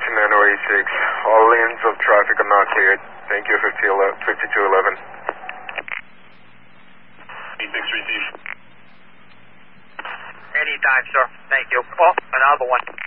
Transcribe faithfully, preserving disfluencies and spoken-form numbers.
nine oh eight six. All lanes of traffic are not cleared. Thank you, fifty-two eleven. eight six receive. Anytime, sir. Thank you. Oh, another one.